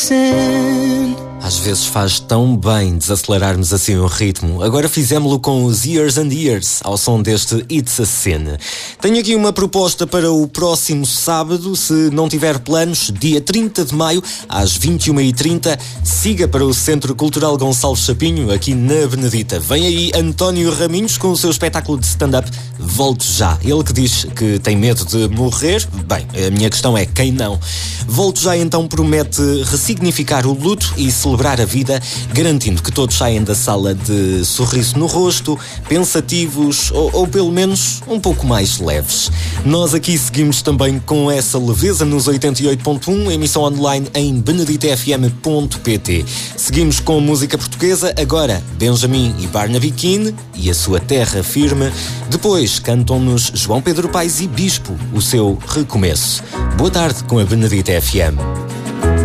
Às vezes faz tão bem desacelerarmos assim o ritmo. Agora fizemos-lo com os Years and Years, ao som deste It's a Sin. Tenho aqui uma proposta para o próximo sábado, se não tiver planos, dia 30 de maio, às 21h30, siga para o Centro Cultural Gonçalo Chapinho, aqui na Benedita. Vem aí António Raminhos com o seu espetáculo de stand-up Volto Já. Ele que diz que tem medo de morrer, bem, a minha questão é quem não? Volto Já então promete ressignificar o luto e celebrar a vida, garantindo que todos saem da sala de sorriso no rosto, pensativos ou pelo menos um pouco mais leves. Nós aqui seguimos também com essa leveza nos 88.1, emissão online em beneditafm.pt. Seguimos com música portuguesa, agora Benjamin e Barnaby Keane e a sua Terra Firme. Depois cantam-nos João Pedro Paes e Bispo, o seu Recomeço. Boa tarde com a Benedita FM.